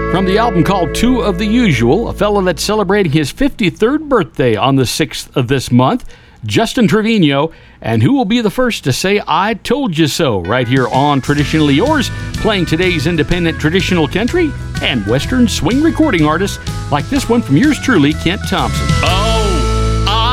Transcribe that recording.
From the album called Two of the Usual, a fellow that's celebrating his 53rd birthday on the 6th of this month, Justin Trevino, and who will be the first to say I told you so right here on Traditionally Yours, playing today's independent traditional country and western swing recording artists like this one from yours truly, Kent Thompson.